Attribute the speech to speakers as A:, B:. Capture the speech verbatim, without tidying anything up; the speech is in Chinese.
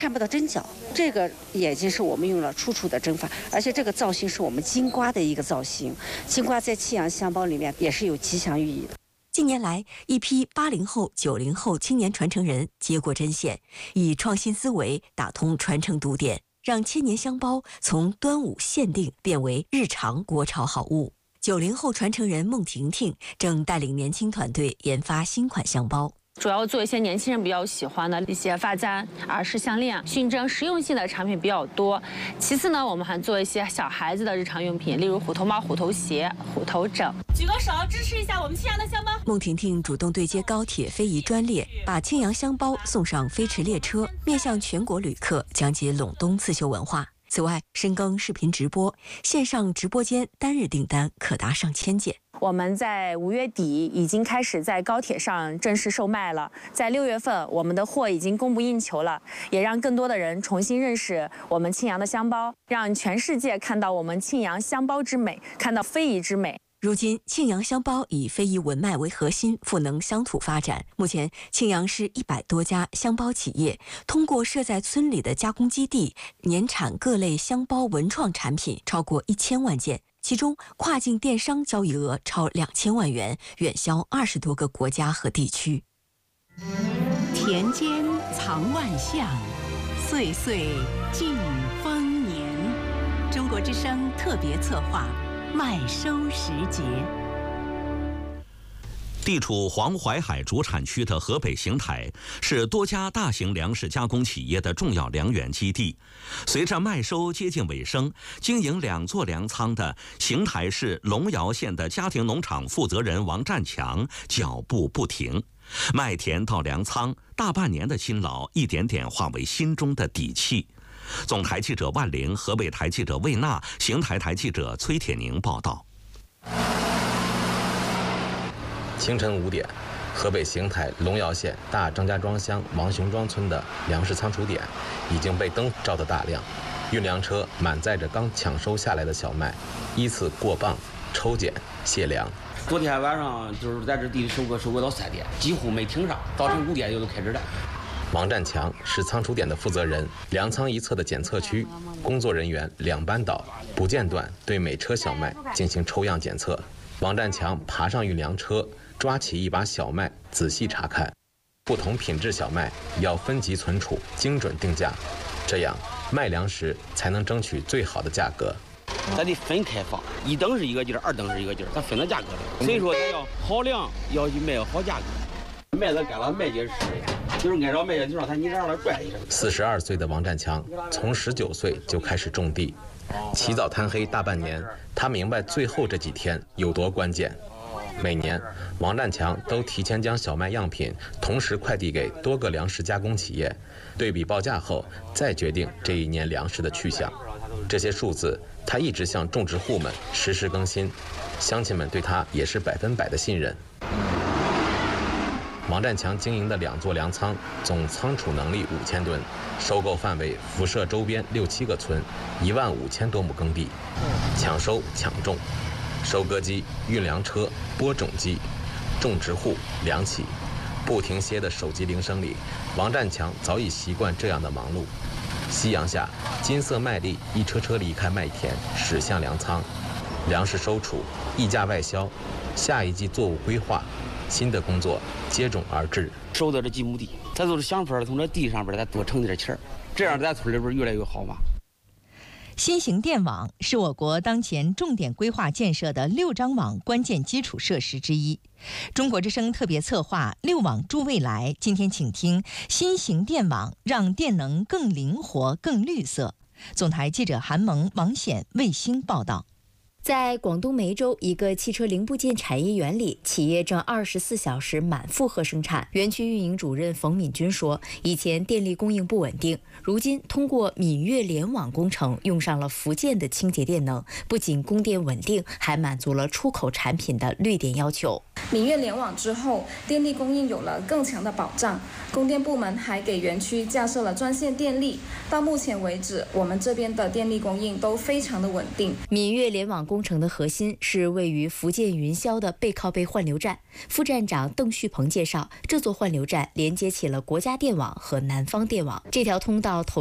A: 看不到针脚，这个眼睛是我们用了出处的针法，而且这个造型是我们金瓜的一个造型。金瓜在庆阳香包里面也是有吉祥寓意的。
B: 近年来，一批八零后、九零后青年传承人接过针线，以创新思维打通传承堵点，让千年香包从端午限定变为日常国潮好物。九零后传承人孟婷婷正带领年轻团队研发新款香包。
C: 主要做一些年轻人比较喜欢的一些发簪、耳饰、项链，熏蒸实用性的产品比较多。其次呢，我们还做一些小孩子的日常用品，例如虎头帽、虎头鞋、虎头枕。
D: 举个手支持一下我们庆阳的香包。
B: 孟婷婷主动对接高铁非遗专列，把庆阳香包送上飞驰列车，面向全国旅客讲解陇东刺绣文化。此外，深耕视频直播，线上直播间单日订单可达上千件。
C: 我们在五月底已经开始在高铁上正式售卖了，在六月份我们的货已经供不应求了，也让更多的人重新认识我们庆阳的香包，让全世界看到我们庆阳香包之美，看到非遗之美。
B: 如今，庆阳香包以非遗文脉为核心，赋能乡土发展。目前，庆阳市一百多家香包企业通过设在村里的加工基地，年产各类香包文创产品超过一千万件，其中跨境电商交易额超两千万元，远销二十多个国家和地区。
E: 田间藏万象，岁岁尽丰年。中国之声特别策划。麦收时节。
F: 地处黄淮海主产区的河北邢台是多家大型粮食加工企业的重要粮源基地。随着麦收接近尾声，经营两座粮仓的邢台市龙窑县的家庭农场负责人王占强脚步不停。麦田到粮仓，大半年的辛劳一点点化为心中的底气。总台记者万玲，河北台记者魏娜，邢台台记者崔铁宁报道。
G: 清晨五点，河北邢台龙窑县大张家庄乡王雄庄村的粮食仓储点已经被灯照得大亮，运粮车满载着刚抢收下来的小麦，依次过磅、抽检、卸粮。
H: 昨天晚上就是在这地里收割，收割到三点，几乎没停上，早晨五点就都开始了。
G: 王占强是仓储点的负责人，粮仓一侧的检测区，工作人员两班倒，不间断对每车小麦进行抽样检测。王占强爬上运粮车，抓起一把小麦仔细查看，不同品质小麦要分级存储，精准定价，这样卖粮时才能争取最好的价格。
H: 咱得分开放，一等是一个劲儿，二等是一个劲儿，咱分了价格的。所以说，咱要好粮，要去卖好价格。麦子干了，麦秸是，就是按照麦秸就让它你让它拽一下。
G: 四十二岁的王占强从十九岁就开始种地，起早贪黑大半年，他明白最后这几天有多关键。每年，王占强都提前将小麦样品同时快递给多个粮食加工企业，对比报价后再决定这一年粮食的去向。这些数字他一直向种植户们实时更新，乡亲们对他也是百分百的信任。王占强经营的两座粮仓总仓储能力五千吨，收购范围辐射周边六七个村，一万五千多亩耕地。抢收抢种，收割机、运粮车、播种机，种植户、粮企，不停歇的手机铃声里，王占强早已习惯这样的忙碌。夕阳下，金色麦粒一车车离开麦田，驶向粮仓，粮食收储，溢价外销，下一季作物规划，新的工作接踵而至。
H: 收的这几亩地，咱都是想法从这地上边咱多挣点钱，这样咱村里边越来越好嘛。
I: 新型电网是我国当前重点规划建设的六张网关键基础设施之一。中国之声特别策划六网助未来，今天请听新型电网让电能更灵活、更绿色。总台记者韩萌、王显、卫星报道。
J: 在广东梅州一个汽车零部件产业园里，企业正二十四小时满负荷生产。园区运营主任冯敏军说，以前电力供应不稳定，如今通过闽粤联网工程，用上了福建的清洁电能，不仅供电稳定，还满足了出口产品的绿电要求。
K: 闽粤联网之后，电力供应有了更强的保障。供电部门还给园区架设了专线电力，到目前为止，我们这边的电力供应都非常的稳定。
J: 闽粤联网工程的核心是位于福建云霄的背靠背换流站。副站长邓旭鹏介绍，这座换流站连接起了国家电网和南方电网，这条通道投